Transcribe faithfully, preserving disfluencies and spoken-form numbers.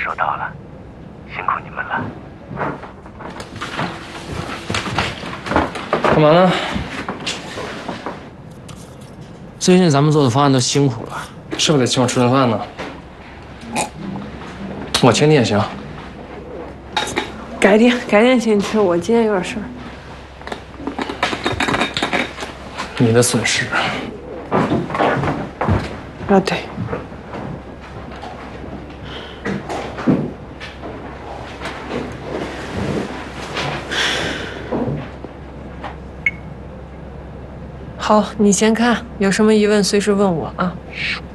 收到了，辛苦你们了。 干嘛呢？最近咱们做的方案都辛苦了，是不是得请我吃顿饭呢？我请你也行。 改天，改天请你吃，我今天有点事儿。 你的损失。 啊，对。好，你先看，有什么疑问随时问我啊。